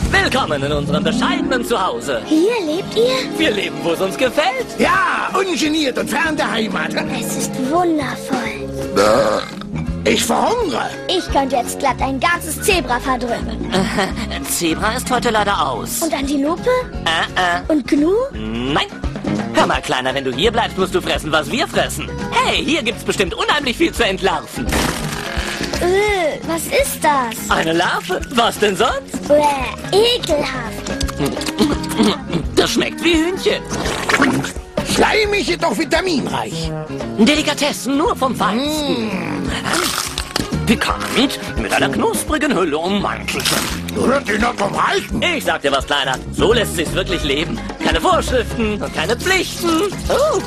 Willkommen in unserem bescheidenen Zuhause. Hier lebt ihr? Wir leben, wo es uns gefällt. Ja, ungeniert und fern der Heimat. Es ist wundervoll. Ich verhungere. Ich könnte jetzt glatt ein ganzes Zebra verdrücken. Zebra ist heute leider aus. Und Antilope? Und Gnu? Nein. Hör mal, Kleiner, wenn du hier bleibst, musst du fressen, was wir fressen. Hey, hier gibt's bestimmt unheimlich viel zu entlarven. Was ist das? Eine Larve? Was denn sonst? Ekelhaft. Das schmeckt wie Hühnchen. Schleimig, jedoch vitaminreich. Delikatessen nur vom Feinsten. Pikant, mit einer knusprigen Hülle ummantelt. Du hörst dich noch vom Reichen. Ich sag dir was, Kleiner. So lässt sich's wirklich leben. Keine Vorschriften und keine Pflichten.